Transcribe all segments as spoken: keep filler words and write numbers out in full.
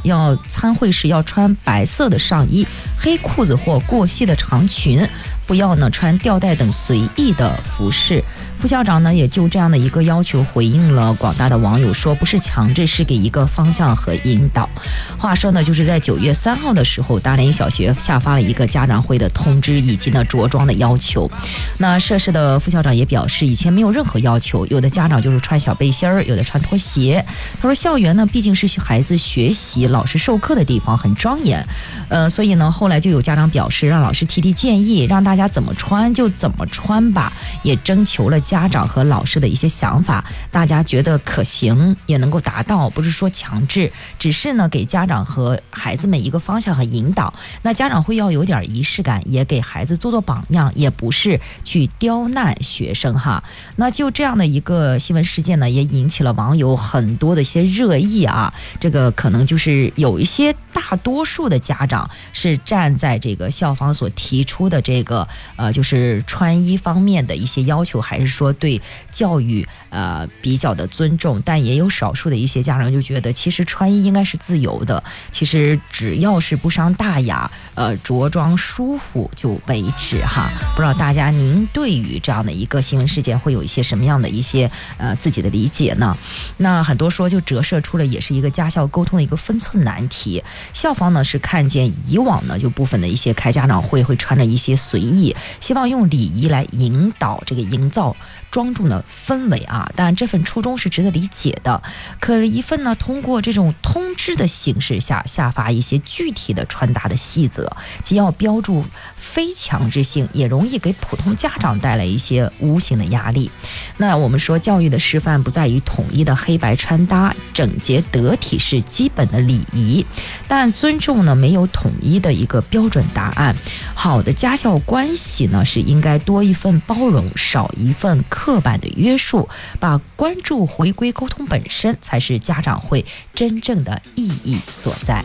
要参会时要穿白色的上衣、黑裤子或过膝的长裙，不要呢穿吊带等随意的服饰。副校长呢也就这样的一个要求回应了广大的网友，说不是强制，是给一个方向和引导。话说呢，就是在九月三号的时候，大连小学下发了一个家长会的通知以及呢着装的要求。那涉事的副校长也表示，以前没有任何要求，有的家长就是穿小背心儿，有的穿拖鞋。他说校园呢毕竟是孩子学习、老师授课的地方，很庄严。呃，所以呢后来就有家长表示，让老师提提建议，让大家怎么穿就怎么穿吧，也征求了家长和老师的一些想法，大家觉得可行也能够达到，不是说强制，只是呢给家长和孩子们一个方向和引导。那家长会要有点仪式感，也给孩子做做榜样，也不是去刁难学生哈。那就这样的一个新闻事件呢，也引起了网友很多的一些热议啊。这个可能就是有一些大多数的家长是站在这个校方所提出的这个呃，就是穿衣方面的一些要求，还是说对教育呃比较的尊重，但也有少数的一些家长就觉得，其实穿衣应该是自由的，其实只要是不伤大雅，呃，着装舒服就为止哈。不知道大家您对于这样的一个新闻事件会有一些什么样的一些呃自己的理解呢？那很多说就折射出了也是一个家校沟通的一个分寸难题。校方呢是看见以往呢就部分的一些开家长会会穿着一些随意，希望用礼仪来引导这个营造庄重的氛围啊，当然这份初衷是值得理解的。可一份呢通过这种通知的形式下下发一些具体的穿搭的细则，既要标注非强制性，也容易给普通家长带来一些无形的压力。那我们说教育的示范不在于统一的黑白穿搭，整洁得体是基本的礼仪，但尊重呢没有统一的一个标准答案。好的家校关系呢是应该多一份包容，少一份刻板的约束，把关注回归沟通本身，才是家长会真正的意义所在。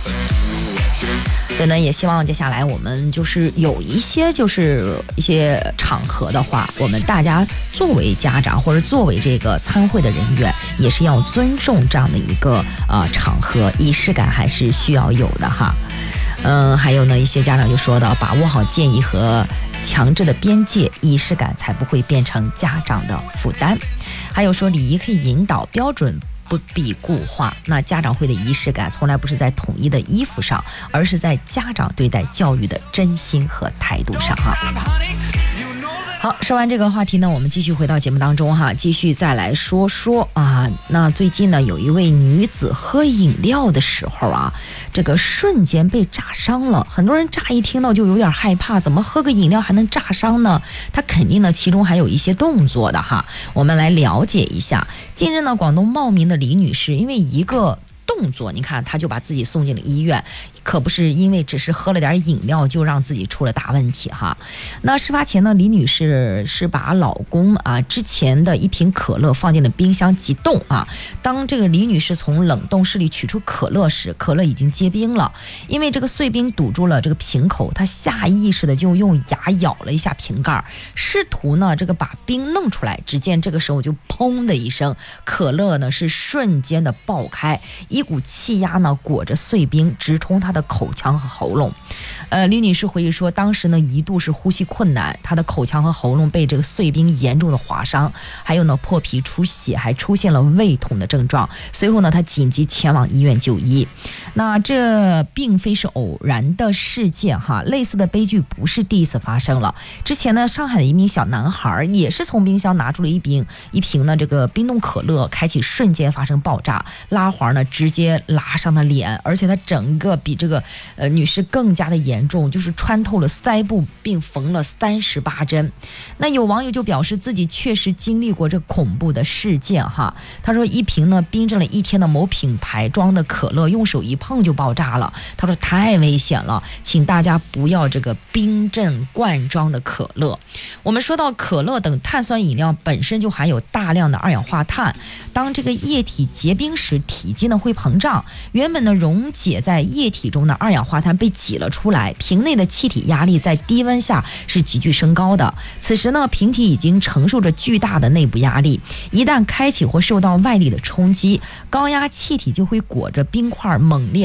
所以呢，也希望接下来我们就是有一些就是一些场合的话，我们大家作为家长或者作为这个参会的人员，也是要尊重这样的一个呃场合，仪式感还是需要有的哈。嗯、呃，还有呢，一些家长就说到，把握好建议和强制的边界，仪式感才不会变成家长的负担。还有说，礼仪可以引导，标准不必固化。那家长会的仪式感从来不是在统一的衣服上，而是在家长对待教育的真心和态度上哈。好，说完这个话题呢，我们继续回到节目当中哈，继续再来说说啊。那最近呢，有一位女子喝饮料的时候啊，这个瞬间被炸伤了。很多人乍一听到就有点害怕，怎么喝个饮料还能炸伤呢？她肯定呢，其中还有一些动作的哈。我们来了解一下。近日呢，广东茂名的李女士因为一个动作，你看她就把自己送进了医院，可不是因为只是喝了点饮料就让自己出了大问题哈。那事发前呢，李女士是把老公啊之前的一瓶可乐放进了冰箱急冻啊。当这个李女士从冷冻室里取出可乐时，可乐已经结冰了，因为这个碎冰堵住了这个瓶口，她下意识的就用牙咬了一下瓶盖，试图呢这个把冰弄出来。只见这个时候就砰的一声，可乐呢是瞬间的爆开，一股气压呢裹着碎冰直冲她的口腔和喉咙。呃，李女士回忆说，当时呢一度是呼吸困难，她的口腔和喉咙被这个碎冰严重的划伤，还有呢破皮出血，还出现了胃痛的症状。随后呢，她紧急前往医院就医。那这并非是偶然的事件哈，类似的悲剧不是第一次发生了。之前呢，上海的一名小男孩也是从冰箱拿出了一瓶一瓶呢这个冰冻可乐，开启瞬间发生爆炸，拉环呢直接拉上了脸，而且他整个比这个呃女士更加的严重，就是穿透了腮部，并缝了三十八针。那有网友就表示自己确实经历过这恐怖的事件哈。他说一瓶呢冰镇了一天的某品牌装的可乐，用手一碰就爆炸了。他说太危险了，请大家不要这个冰镇罐装的可乐。我们说到可乐等碳酸饮料本身就含有大量的二氧化碳，当这个液体结冰时，体积呢会膨胀，原本呢溶解在液体中的二氧化碳被挤了出来，瓶内的气体压力在低温下是急剧升高的。此时呢，瓶体已经承受着巨大的内部压力，一旦开启或受到外力的冲击，高压气体就会裹着冰块猛烈